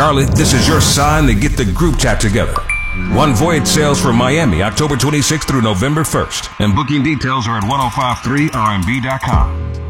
Charlotte, this is your sign to get the group chat together. One Voyage sails for Miami, October 26th through November 1st. And booking details are at 1053rmb.com.